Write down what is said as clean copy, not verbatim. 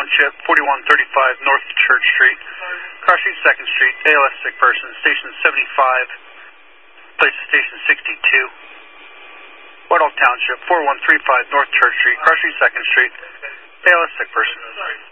Township, 4135 North Church Street, crossing 2nd Street, ALS sick person, station 75, place to station 62. Whitehall Township, 4135 North Church Street, crossing 2nd Street, ALS sick person.